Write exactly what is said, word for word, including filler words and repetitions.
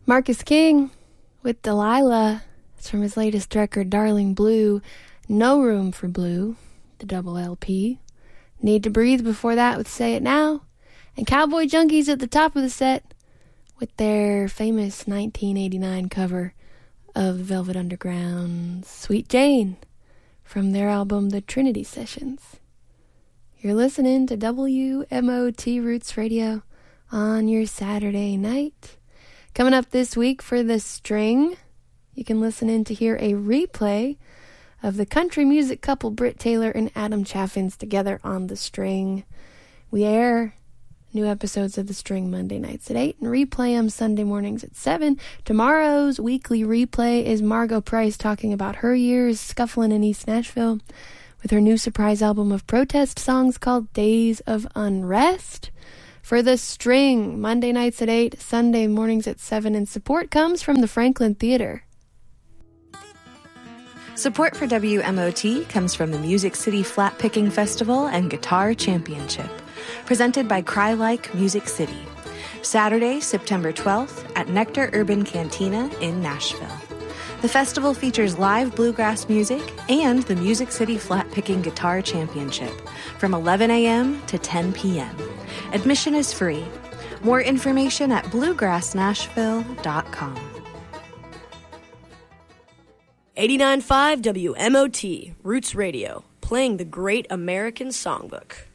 Marcus King with Delilah. It's from his latest record, Darling Blue. No Room for Blue, the double L P. Need to Breathe before that with Say It Now. And Cowboy Junkies at the top of the set with their famous nineteen eighty-nine cover of Velvet Underground's Sweet Jane from their album The Trinity Sessions. You're listening to W M O T Roots Radio on your Saturday night. Coming up this week for The String, you can listen in to hear a replay of the country music couple Britt Taylor and Adam Chaffins together on The String. We air new episodes of The String Monday nights at eight and replay them Sunday mornings at seven. Tomorrow's weekly replay is Margo Price talking about her years scuffling in East Nashville with her new surprise album of protest songs called Days of Unrest. For The String, Monday nights at eight, Sunday mornings at seven, and support comes from the Franklin Theater. Support for W M O T comes from the Music City Flat Picking Festival and Guitar Championship, presented by Cry Like Music City. Saturday, September twelfth at Nectar Urban Cantina in Nashville. The festival features live bluegrass music and the Music City Flat Picking Guitar Championship from eleven a.m. to ten p.m. Admission is free. More information at bluegrass nashville dot com. eighty-nine point five W M O T, Roots Radio, playing the great American songbook.